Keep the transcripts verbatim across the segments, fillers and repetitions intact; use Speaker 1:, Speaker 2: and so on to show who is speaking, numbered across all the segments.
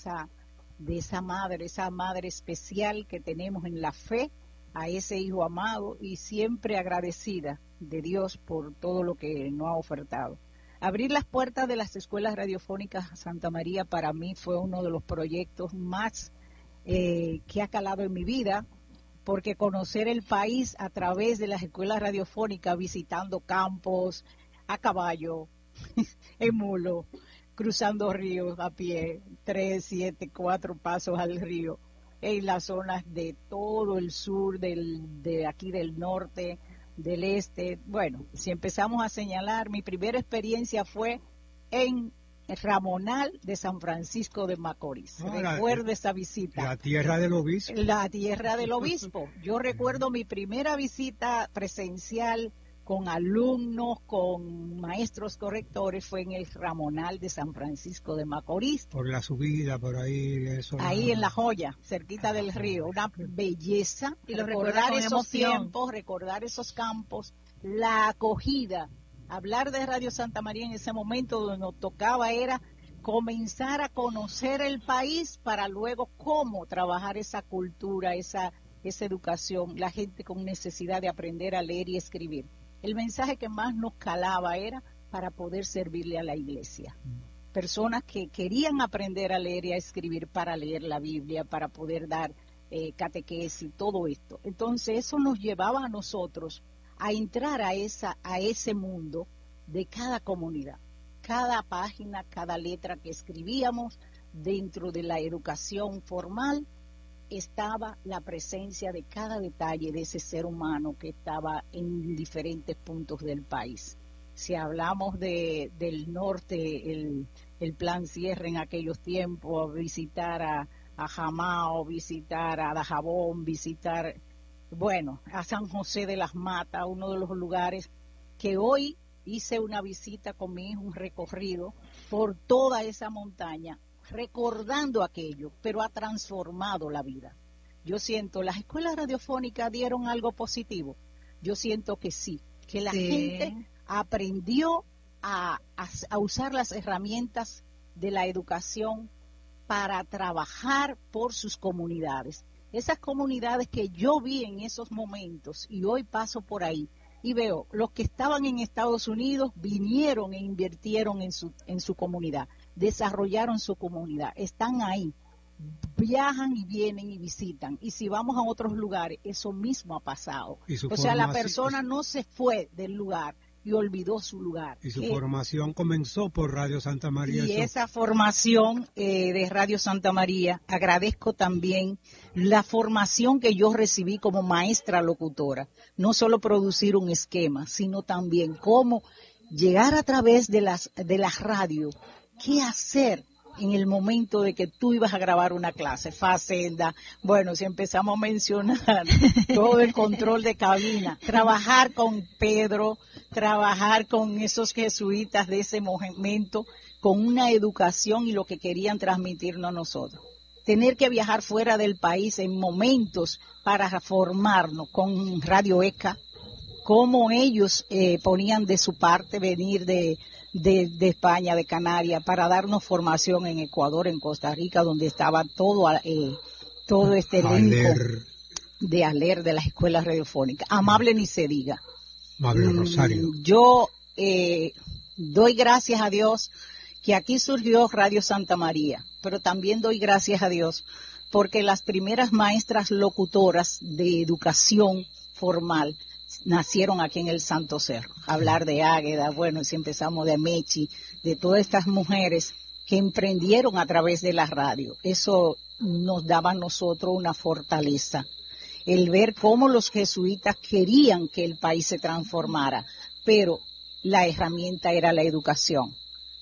Speaker 1: esa, de esa madre, esa madre especial que tenemos en la fe, a ese hijo amado, y siempre agradecida de Dios por todo lo que nos ha ofertado. Abrir las puertas de las escuelas radiofónicas a Santa María para mí fue uno de los proyectos más eh, que ha calado en mi vida, porque conocer el país a través de las escuelas radiofónicas, visitando campos, a caballo, en mulo, cruzando ríos a pie, tres, siete, cuatro pasos al río, en las zonas de todo el sur, del, de aquí del norte, del este. Bueno, si empezamos a señalar, mi primera experiencia fue en Ramonal de San Francisco de Macorís. Oh, recuerdo la, esa visita.
Speaker 2: La tierra del obispo.
Speaker 1: La tierra del obispo. Yo recuerdo mi primera visita presencial con alumnos, con maestros correctores, fue en el Ramonal de San Francisco de Macorís.
Speaker 2: Por la subida, por ahí. Eso
Speaker 1: ahí
Speaker 2: no...
Speaker 1: en La Joya, cerquita del río. Una belleza.
Speaker 3: Y lo
Speaker 1: recordar esos
Speaker 3: emoción.
Speaker 1: tiempos, recordar esos campos, la acogida. Hablar de Radio Santa María en ese momento donde nos tocaba era comenzar a conocer el país para luego cómo trabajar esa cultura, esa, esa educación, la gente con necesidad de aprender a leer y escribir. El mensaje que más nos calaba era para poder servirle a la iglesia. Personas que querían aprender a leer y a escribir para leer la Biblia, para poder dar eh, catequesis, todo esto. Entonces eso nos llevaba a nosotros a entrar a, esa, a ese mundo de cada comunidad. Cada página, cada letra que escribíamos dentro de la educación formal, estaba la presencia de cada detalle de ese ser humano que estaba en diferentes puntos del país. Si hablamos de, del norte, el, el plan Cierre en aquellos tiempos, visitar a, a Jamao, visitar a Dajabón, visitar, bueno, a San José de las Matas, uno de los lugares que hoy hice una visita con mi hijo, un recorrido por toda esa montaña, recordando aquello, pero ha transformado la vida. Yo siento, las escuelas radiofónicas dieron algo positivo. Yo siento que sí, que la
Speaker 3: sí.
Speaker 1: gente aprendió a, a, a usar las herramientas de la educación para trabajar por sus comunidades. Esas comunidades que yo vi en esos momentos y hoy paso por ahí y veo, los que estaban en Estados Unidos vinieron e invirtieron en su, en su comunidad, desarrollaron su comunidad, están ahí, viajan y vienen y visitan. Y si vamos a otros lugares, eso mismo ha pasado. O sea, la persona no se fue del lugar y olvidó su lugar.
Speaker 2: Y su
Speaker 1: ¿Qué?
Speaker 2: formación comenzó por Radio Santa María.
Speaker 1: Y
Speaker 2: eso.
Speaker 1: esa formación eh, de Radio Santa María, agradezco también la formación que yo recibí como maestra locutora. No solo producir un esquema, sino también cómo llegar a través de las, de las radios, qué hacer en el momento de que tú ibas a grabar una clase, Facenda, bueno, si empezamos a mencionar todo el control de cabina, trabajar con Pedro, trabajar con esos jesuitas de ese momento, con una educación y lo que querían transmitirnos a nosotros. Tener que viajar fuera del país en momentos para formarnos con Radio ECA, cómo ellos eh, ponían de su parte venir de, de, de España, de Canarias, para darnos formación en Ecuador, en Costa Rica, donde estaba todo eh, todo este elenco
Speaker 2: Aler.
Speaker 1: de Aler, de las escuelas radiofónicas. Amable ni se diga.
Speaker 2: Amable Rosario.
Speaker 1: Mm, yo eh, doy gracias a Dios que aquí surgió Radio Santa María, pero también doy gracias a Dios porque las primeras maestras locutoras de educación formal nacieron aquí en el Santo Cerro. Hablar de Águeda, bueno, si empezamos de Mechi, de todas estas mujeres que emprendieron a través de la radio. Eso nos daba a nosotros una fortaleza. El ver cómo los jesuitas querían que el país se transformara, pero la herramienta era la educación.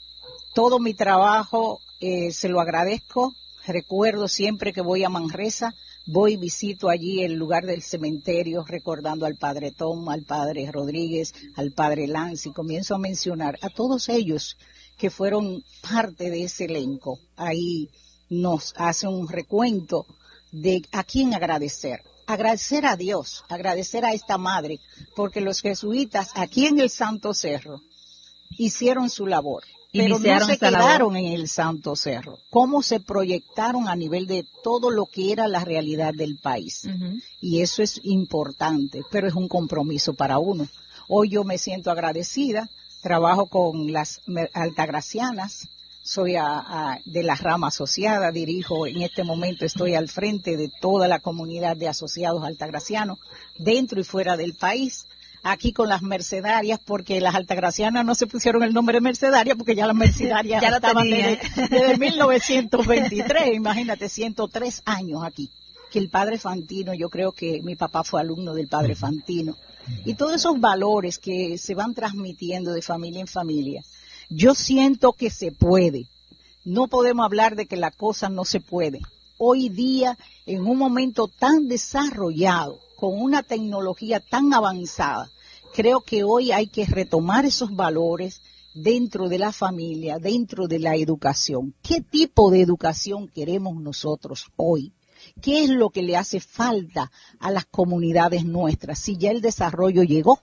Speaker 1: Todo mi trabajo eh, se lo agradezco. Recuerdo siempre que voy a Manresa, voy y visito allí el lugar del cementerio, recordando al padre Tom, al padre Rodríguez, al padre Lance, y comienzo a mencionar a todos ellos que fueron parte de ese elenco. Ahí nos hace un recuento de a quién agradecer. Agradecer a Dios, agradecer a esta madre, porque los jesuitas aquí en el Santo Cerro hicieron su labor. pero no se quedaron en el Santo Cerro. Cómo se proyectaron a nivel de todo lo que era la realidad del país. Uh-huh. Y eso es importante, pero es un compromiso para uno. Hoy yo me siento agradecida, trabajo con las altagracianas, soy a, a, de la rama asociada, dirijo en este momento, estoy al frente de toda la comunidad de asociados altagracianos, dentro y fuera del país. Aquí con las mercedarias, porque las altagracianas no se pusieron el nombre de mercedaria, porque ya las mercedarias ya estaban desde, desde mil novecientos veintitrés, imagínate, ciento tres años aquí. Que el padre Fantino, yo creo que mi papá fue alumno del padre Fantino. Y todos esos valores que se van transmitiendo de familia en familia, yo siento que se puede. No podemos hablar de que la cosa no se puede. Hoy día, en un momento tan desarrollado, con una tecnología tan avanzada, creo que hoy hay que retomar esos valores dentro de la familia, dentro de la educación. ¿Qué tipo de educación queremos nosotros hoy? ¿Qué es lo que le hace falta a las comunidades nuestras? Si ya el desarrollo llegó,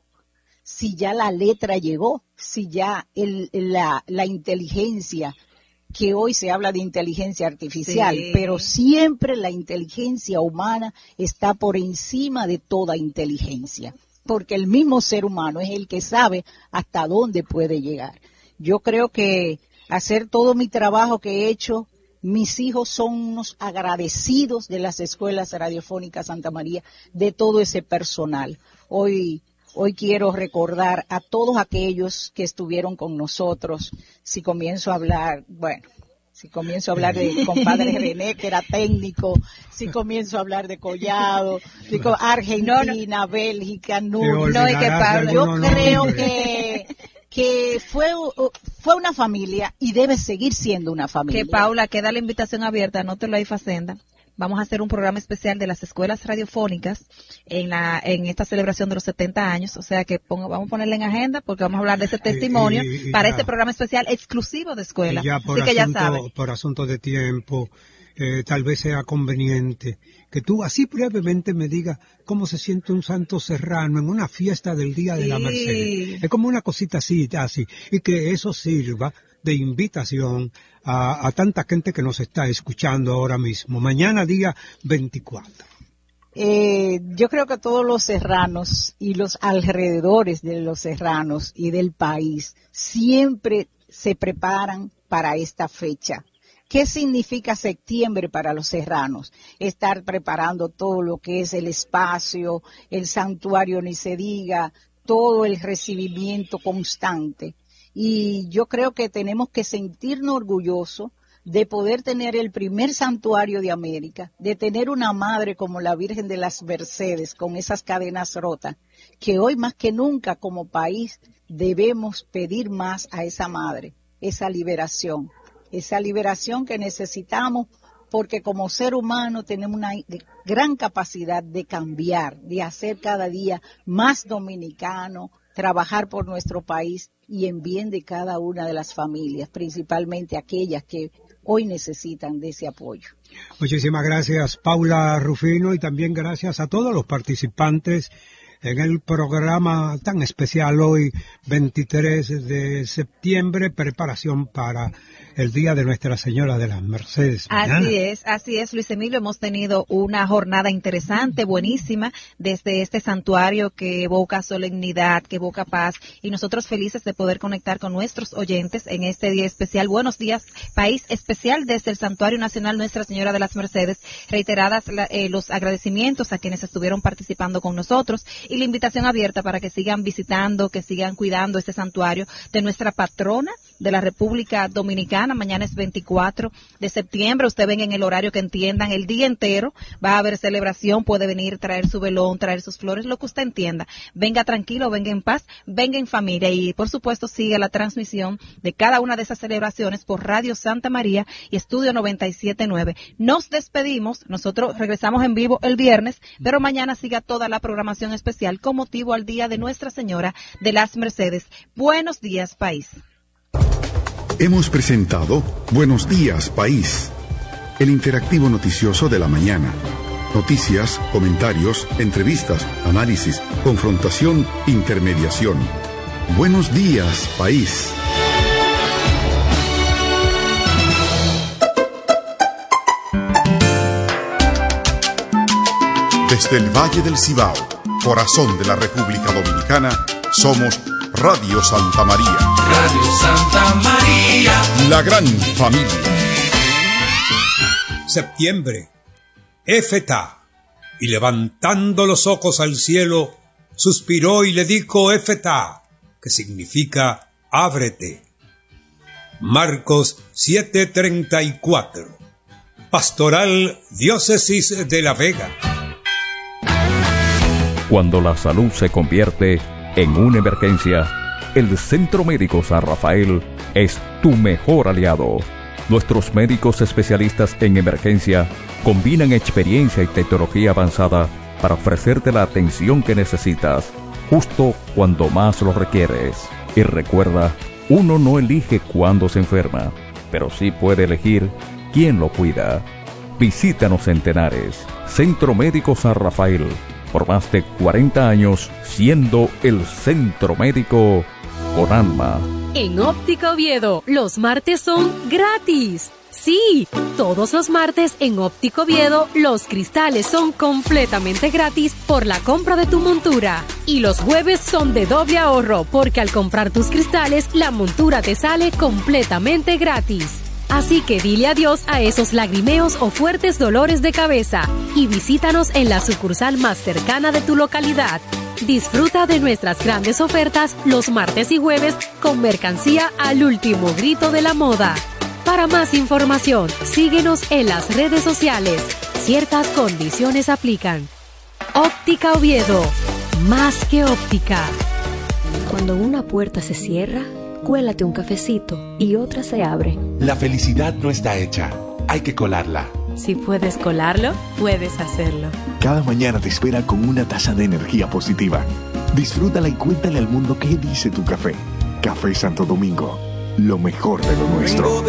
Speaker 1: si ya la letra llegó, si ya el, la, la inteligencia, que hoy se habla de inteligencia artificial, sí, pero siempre la inteligencia humana está por encima de toda inteligencia, porque el mismo ser humano es el que sabe hasta dónde puede llegar. Yo creo que hacer todo mi trabajo que he hecho, mis hijos son unos agradecidos de las escuelas radiofónicas Santa María, de todo ese personal. Hoy Hoy quiero recordar a todos aquellos que estuvieron con nosotros. Si comienzo a hablar, bueno, si comienzo a hablar de compadre René, que era técnico, si comienzo a hablar de Collado, digo, Argentina, no, no. Bélgica, no, no, y que Pablo, yo no, creo no, que que fue fue una familia y debe seguir siendo una familia.
Speaker 3: Que Paula, queda la invitación abierta, no te lo hay facenda. Vamos a hacer un programa especial de las escuelas radiofónicas en la en esta celebración de los setenta años, o sea que ponga, vamos a ponerle en agenda porque vamos a hablar de ese testimonio y, y, y para ya, este programa especial exclusivo de escuelas.
Speaker 2: Y ya por,
Speaker 3: así
Speaker 2: asunto,
Speaker 3: que ya saben.
Speaker 2: por asunto de tiempo, eh, tal vez sea conveniente que tú así brevemente me digas cómo se siente un santo serrano en una fiesta del Día de sí. la Merced. Es como una cosita así, así, y que eso sirva de invitación a, a tanta gente que nos está escuchando ahora mismo. Mañana día veinticuatro.
Speaker 1: Eh, yo creo que todos los serranos y los alrededores de los serranos y del país siempre se preparan para esta fecha. ¿Qué significa septiembre para los serranos? Estar preparando todo lo que es el espacio, el santuario ni se diga, todo el recibimiento constante. Y yo creo que tenemos que sentirnos orgullosos de poder tener el primer santuario de América, de tener una madre como la Virgen de las Mercedes con esas cadenas rotas, que hoy más que nunca como país debemos pedir más a esa madre, esa liberación, esa liberación que necesitamos porque como ser humano tenemos una gran capacidad de cambiar, de hacer cada día más dominicano, trabajar por nuestro país y en bien de cada una de las familias, principalmente aquellas que hoy necesitan de ese apoyo.
Speaker 2: Muchísimas gracias, Paula Rufino, y también gracias a todos los participantes en el programa tan especial hoy, veintitrés de septiembre, preparación para el Día de Nuestra Señora de las Mercedes. Mañana.
Speaker 3: Así es, así es, Luis Emilio, hemos tenido una jornada interesante, buenísima, desde este santuario que evoca solemnidad, que evoca paz, y nosotros felices de poder conectar con nuestros oyentes en este día especial. Buenos días, país especial desde el Santuario Nacional Nuestra Señora de las Mercedes, reiteradas la, eh, los agradecimientos a quienes estuvieron participando con nosotros, y la invitación abierta para que sigan visitando, que sigan cuidando este santuario de nuestra patrona de la República Dominicana. Mañana es veinticuatro de septiembre, usted ven en el horario que entiendan, el día entero va a haber celebración, puede venir, traer su velón, traer sus flores, lo que usted entienda. Venga tranquilo, venga en paz, venga en familia y por supuesto siga la transmisión de cada una de esas celebraciones por Radio Santa María y Estudio noventa y siete punto nueve. Nos despedimos, nosotros regresamos en vivo el viernes, pero mañana siga toda la programación especial con motivo al Día de Nuestra Señora de las Mercedes. Buenos días, país.
Speaker 4: Hemos presentado Buenos Días, País, el interactivo noticioso de la mañana. Noticias, comentarios, entrevistas, análisis, confrontación, intermediación. Buenos días, País. Desde el Valle del Cibao, corazón de la República Dominicana, somos Radio Santa María.
Speaker 5: Radio Santa María.
Speaker 4: La gran familia.
Speaker 2: Septiembre. Éfeta. Y levantando los ojos al cielo, suspiró y le dijo Éfeta, que significa ábrete. Marcos siete treinta y cuatro. Pastoral Diócesis de La Vega.
Speaker 6: Cuando la salud se convierte en una emergencia, el Centro Médico San Rafael es tu mejor aliado. Nuestros médicos especialistas en emergencia combinan experiencia y tecnología avanzada para ofrecerte la atención que necesitas, justo cuando más lo requieres. Y recuerda, uno no elige cuándo se enferma, pero sí puede elegir quién lo cuida. Visítanos en Tenares, Centro Médico San Rafael, por más de cuarenta años siendo el centro médico con alma.
Speaker 7: En Óptica Oviedo, los martes son gratis. Sí, todos los martes en Óptica Oviedo, los cristales son completamente gratis por la compra de tu montura. Y los jueves son de doble ahorro, porque al comprar tus cristales, la montura te sale completamente gratis. Así que dile adiós a esos lagrimeos o fuertes dolores de cabeza y visítanos en la sucursal más cercana de tu localidad. Disfruta de nuestras grandes ofertas los martes y jueves con mercancía al último grito de la moda. Para más información, síguenos en las redes sociales. Ciertas condiciones aplican. Óptica Oviedo, más que óptica.
Speaker 8: Cuando una puerta se cierra, cuélate un cafecito y otra se abre.
Speaker 9: La felicidad no está hecha, hay que colarla.
Speaker 7: Si puedes colarlo, puedes hacerlo.
Speaker 10: Cada mañana te espera con una taza de energía positiva. Disfrútala y cuéntale al mundo qué dice tu café. Café Santo Domingo, lo mejor de lo nuestro.